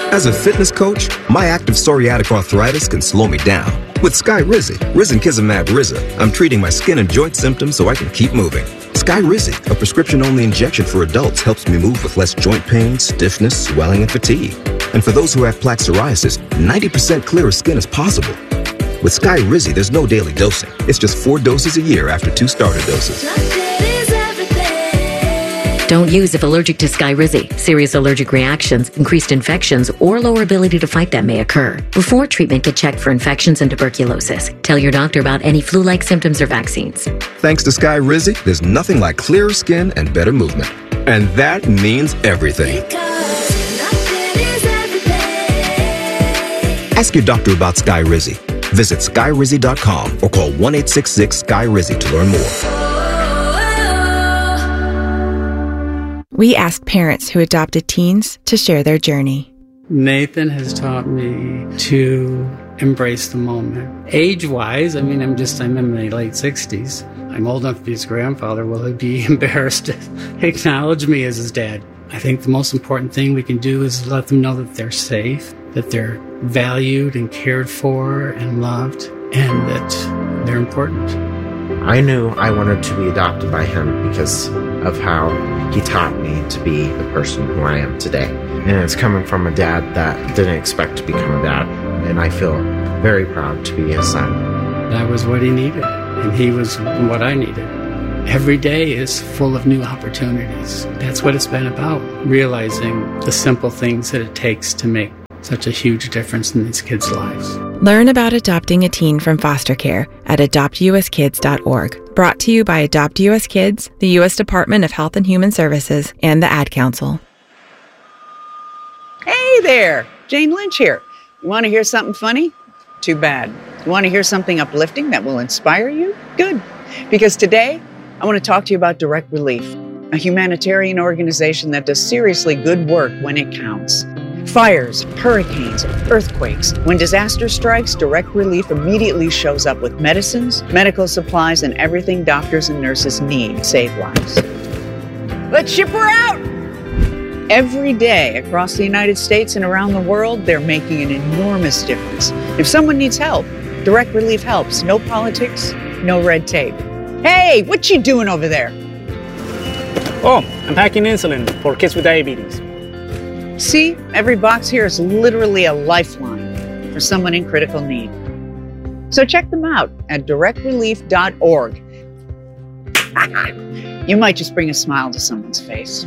As a fitness coach, my active psoriatic arthritis can slow me down. With Skyrizi, risankizumab Riza, I'm treating my skin and joint symptoms so I can keep moving. Skyrizi, a prescription-only injection for adults, helps me move with less joint pain, stiffness, swelling, and fatigue. And for those who have plaque psoriasis, 90% clearer skin is possible. With Skyrizi, there's no daily dosing. It's just 4 doses a year after 2 starter doses. Don't use if allergic to Skyrizi. Serious allergic reactions, increased infections, or lower ability to fight them may occur. Before treatment, get checked for infections and tuberculosis. Tell your doctor about any flu-like symptoms or vaccines. Thanks to Skyrizi, there's nothing like clearer skin and better movement. And that means everything. Ask your doctor about Skyrizi. Visit Skyrizi.com or call 1-866-SKY-RIZI to learn more. We asked parents who adopted teens to share their journey. Nathan has taught me to embrace the moment. Age-wise, I'm in my late 60s. I'm old enough to be his grandfather. Will he be embarrassed to acknowledge me as his dad? I think the most important thing we can do is let them know that they're safe, that they're valued and cared for and loved, and that they're important. I knew I wanted to be adopted by him because of how he taught me to be the person who I am today. And it's coming from a dad that didn't expect to become a dad. And I feel very proud to be his son. That was what he needed, and he was what I needed. Every day is full of new opportunities. That's what it's been about, realizing the simple things that it takes to make such a huge difference in these kids' lives. Learn about adopting a teen from foster care at adoptuskids.org. Brought to you by Adopt U.S. Kids, the U.S. Department of Health and Human Services, and the Ad Council. Hey there, Jane Lynch here. You want to hear something funny? Too bad. You want to hear something uplifting that will inspire you? Good. Because today, I want to talk to you about Direct Relief, a humanitarian organization that does seriously good work when it counts. Fires, hurricanes, earthquakes. When disaster strikes, Direct Relief immediately shows up with medicines, medical supplies, and everything doctors and nurses need to save lives. Let's ship her out! Every day across the United States and around the world, they're making an enormous difference. If someone needs help, Direct Relief helps. No politics, no red tape. Hey, what you doing over there? Oh, I'm packing insulin for kids with diabetes. See, every box here is literally a lifeline for someone in critical need. So check them out at directrelief.org. You might just bring a smile to someone's face.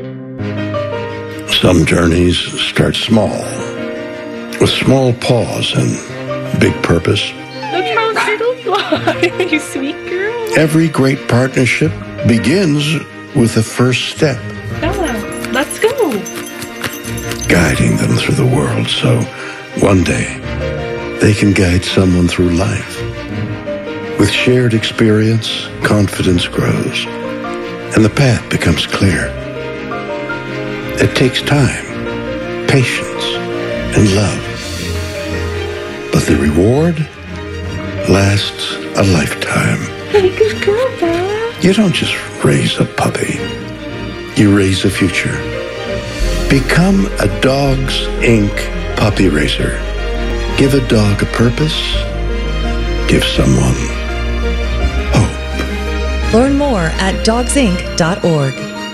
Some journeys start small, with small pause and big purpose. Look how little fly, you sweet girl. Every great partnership begins with the first step. Bella, let's go. Guiding them through the world so one day they can guide someone through life. With shared experience, confidence grows, and the path becomes clear. It takes time, patience, and love. But the reward lasts a lifetime. Hey, good girl, Bella. You don't just raise a puppy. You raise a future. Become a Dogs Inc. puppy raiser. Give a dog a purpose. Give someone hope. Learn more at dogsinc.org.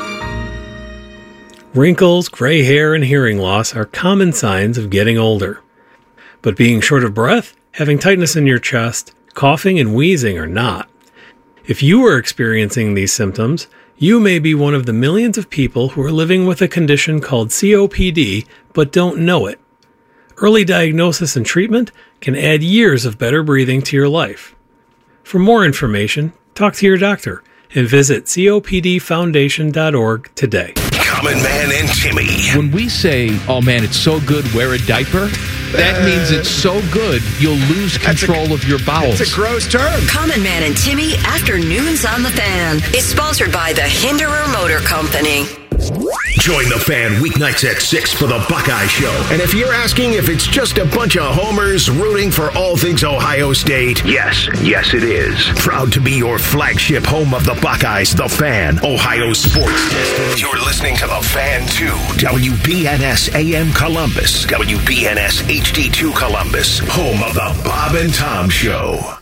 Wrinkles, gray hair, and hearing loss are common signs of getting older. But being short of breath, having tightness in your chest, coughing, and wheezing are not. If you are experiencing these symptoms, you may be one of the millions of people who are living with a condition called COPD but don't know it. Early diagnosis and treatment can add years of better breathing to your life. For more information, talk to your doctor and visit copdfoundation.org today. Common Man and Timmy. When we say, oh man, it's so good, wear a diaper, that means it's so good, you'll lose control of your bowels. It's a gross term. Common Man and Timmy Afternoons on the Fan is sponsored by the Hinderer Motor Company. Join the Fan weeknights at 6 for the Buckeye Show. And if you're asking if it's just a bunch of homers rooting for all things Ohio State, yes it is. Proud to be your flagship home of the Buckeyes, the Fan, Ohio sports destiny. You're listening to the Fan 2, WBNS AM Columbus, WBNS HD2 Columbus, home of the Bob and Tom Show.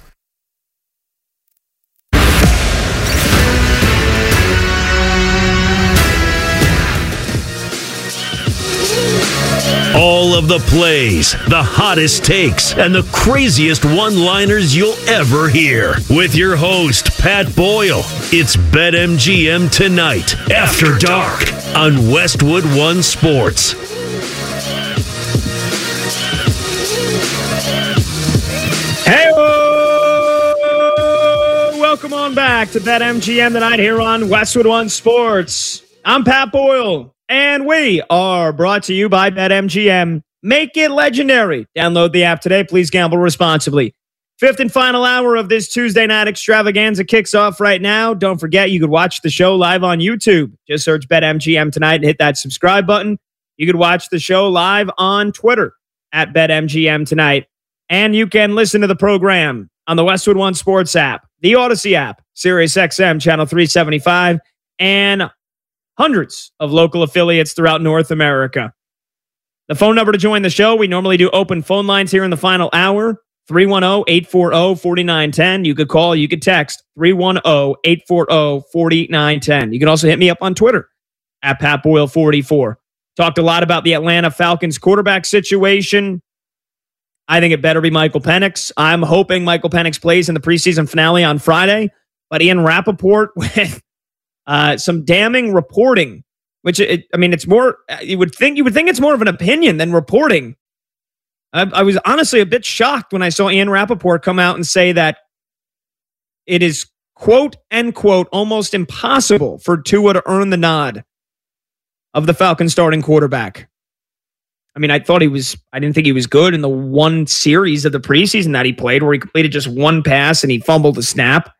All of the plays, the hottest takes, and the craziest one-liners you'll ever hear. With your host, Pat Boyle. It's BetMGM Tonight, After Dark, on Westwood One Sports. Hey, welcome on back to BetMGM Tonight here on Westwood One Sports. I'm Pat Boyle. And we are brought to you by BetMGM. Make it legendary. Download the app today. Please gamble responsibly. Fifth and final hour of this Tuesday night extravaganza kicks off right now. Don't forget, you could watch the show live on YouTube. Just search BetMGM Tonight and hit that subscribe button. You could watch the show live on Twitter at BetMGM Tonight. And you can listen to the program on the Westwood One Sports app, the Odyssey app, SiriusXM Channel 375, and hundreds of local affiliates throughout North America. The phone number to join the show, we normally do open phone lines here in the final hour, 310-840-4910. You could call, you could text, 310-840-4910. You can also hit me up on Twitter, at PatBoyle44. Talked a lot about the Atlanta Falcons quarterback situation. I think it better be Michael Penix. I'm hoping Michael Penix plays in the preseason finale on Friday, but Ian Rappaport with some damning reporting, which it's more. You would think it's more of an opinion than reporting. I was honestly a bit shocked when I saw Ian Rappaport come out and say that it is quote unquote almost impossible for Tua to earn the nod of the Falcons starting quarterback. I mean, I didn't think he was good in the one series of the preseason that he played, where he completed just one pass and he fumbled a snap.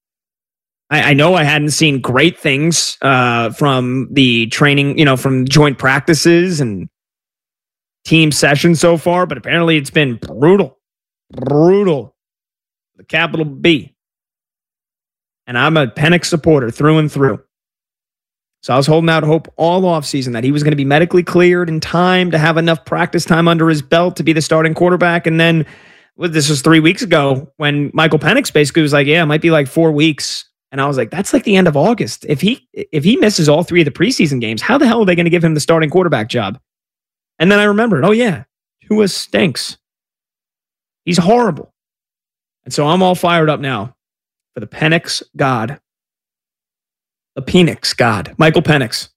I know I hadn't seen great things from the training, from joint practices and team sessions so far, but apparently it's been brutal. The capital B. And I'm a Penix supporter through and through. So I was holding out hope all offseason that he was going to be medically cleared in time to have enough practice time under his belt to be the starting quarterback. And then this was 3 weeks ago when Michael Penix basically was like, yeah, it might be like 4 weeks. And I was like, that's like the end of August. If he misses all 3 of the preseason games, how the hell are they going to give him the starting quarterback job? And then I remembered, oh yeah, Tua stinks. He's horrible. And so I'm all fired up now for the Penix God. The Penix God. Michael Penix.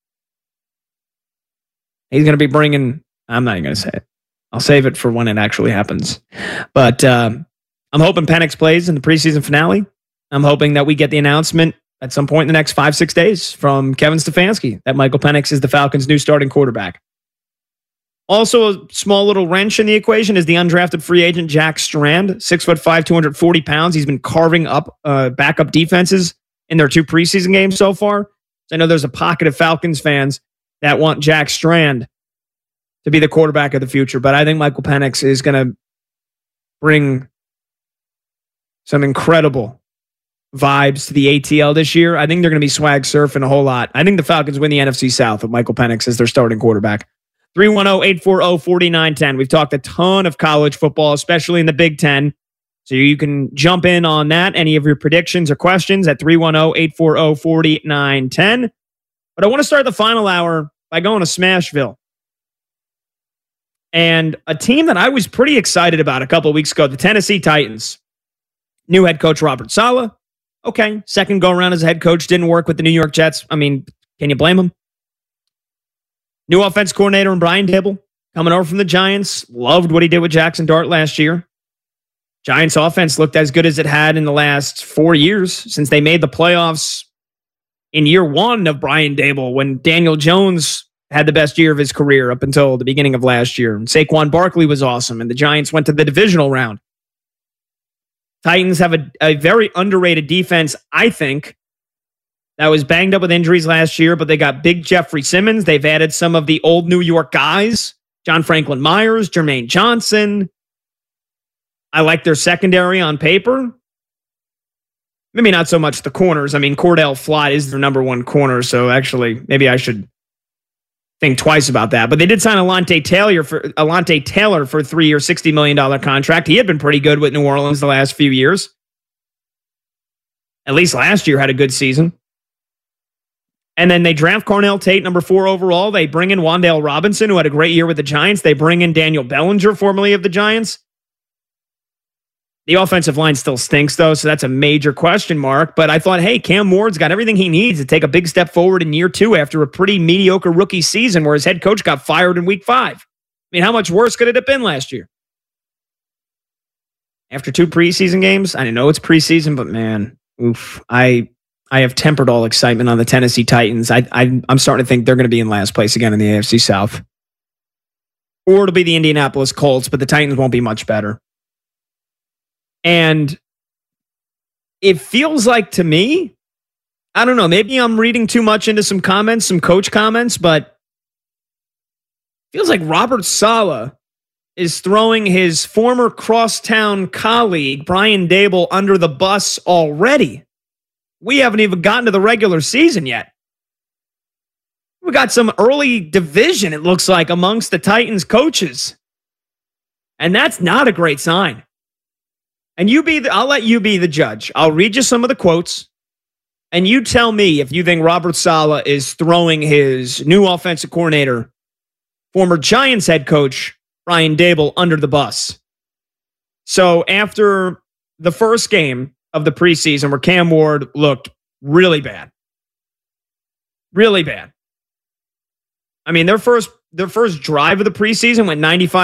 He's going to be bringing, I'm not even going to say it. I'll save it for when it actually happens. But I'm hoping Penix plays in the preseason finale. I'm hoping that we get the announcement at some point in the next 5-6 days from Kevin Stefanski that Michael Penix is the Falcons' new starting quarterback. Also, a small little wrench in the equation is the undrafted free agent Jack Strand, 6'5", 240 pounds. He's been carving up backup defenses in their 2 preseason games so far. So I know there's a pocket of Falcons fans that want Jack Strand to be the quarterback of the future, but I think Michael Penix is going to bring some incredible vibes to the ATL this year. I think they're going to be swag surfing a whole lot. I think the Falcons win the NFC South with Michael Penix as their starting quarterback. 310-840-4910. We've talked a ton of college football, especially in the Big Ten. So you can jump in on that. Any of your predictions or questions at 310-840-4910. But I want to start the final hour by going to Smashville. And a team that I was pretty excited about a couple of weeks ago, the Tennessee Titans. New head coach Robert Saleh. Okay, second go-around as a head coach. Didn't work with the New York Jets. I mean, can you blame him? New offense coordinator and Brian Dibble coming over from the Giants. Loved what he did with Jackson Dart last year. Giants offense looked as good as it had in the last 4 years since they made the playoffs in year 1 of Brian Dibble when Daniel Jones had the best year of his career up until the beginning of last year. And Saquon Barkley was awesome, and the Giants went to the divisional round. Titans have a very underrated defense, I think. that was banged up with injuries last year, but they got big Jeffrey Simmons. They've added some of the old New York guys, John Franklin Myers, Jermaine Johnson. I like their secondary on paper. Maybe not so much the corners. I mean, Cordell Flott is their number one corner, so actually maybe I should think twice about that. But they did sign Alontae Taylor for a 3-year, $60 million contract. He had been pretty good with New Orleans the last few years. At least last year had a good season. And then they draft Cornell Tate, number 4 overall. They bring in Wan'Dale Robinson, who had a great year with the Giants. They bring in Daniel Bellinger, formerly of the Giants. The offensive line still stinks, though, so that's a major question mark. But I thought, hey, Cam Ward's got everything he needs to take a big step forward in year 2 after a pretty mediocre rookie season where his head coach got fired in week 5. I mean, how much worse could it have been last year? After 2 preseason games, I know it's preseason, but man, oof, I have tempered all excitement on the Tennessee Titans. I'm starting to think they're going to be in last place again in the AFC South. Or it'll be the Indianapolis Colts, but the Titans won't be much better. And it feels like to me, I don't know, maybe I'm reading too much into some comments, some coach comments, but it feels like Robert Saleh is throwing his former crosstown colleague, Brian Daboll, under the bus already. We haven't even gotten to the regular season yet. We got some early division, it looks like, amongst the Titans coaches. And that's not a great sign. And I'll let you be the judge. I'll read you some of the quotes, and you tell me if you think Robert Saleh is throwing his new offensive coordinator, former Giants head coach, Brian Daboll, under the bus. So after the first game of the preseason where Cam Ward looked really bad. Really bad. I mean, their first drive of the preseason went 95